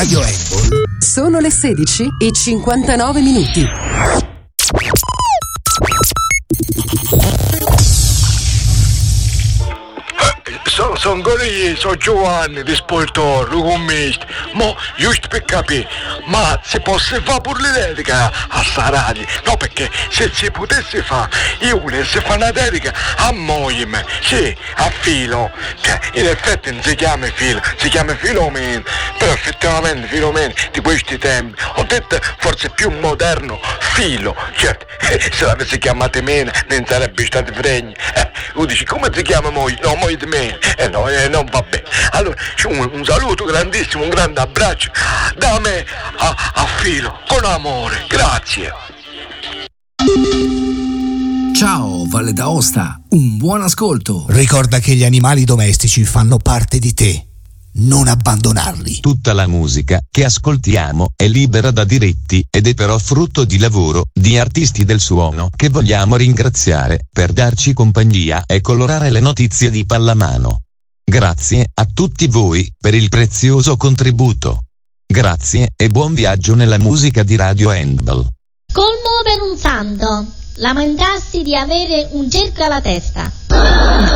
Radio Handball. Sono le 16:59. Sono Gorì, sono Giovanni di Sportorro, commesso. Mo, giusto per capire, ma si può fare pure le dedica a sta radio? No, perché se si potesse fare, io volessi fare una dedica a moglie mia, sì, a Filo, che in effetti non si chiama Filo, si chiama Filomeno, però effettivamente Filomeno di questi tempi, ho detto forse più moderno, Filo, certo, se l'avessi chiamato meno non sarebbe stato fregno. Tu dici, come si chiama moglie? No, moglie di me. No, non va bene. Allora, un saluto grandissimo, un grande abbraccio da me a Filo, con amore. Grazie. Ciao Valle d'Aosta, un buon ascolto. Ricorda che gli animali domestici fanno parte di te. Non abbandonarli. Tutta la musica che ascoltiamo è libera da diritti ed è però frutto di lavoro di artisti del suono che vogliamo ringraziare per darci compagnia e colorare le notizie di Pallamano. Grazie a tutti voi per il prezioso contributo. Grazie e buon viaggio nella musica di Radio Handball. Colmo per un santo. Lamentarsi di avere un cerchio alla testa.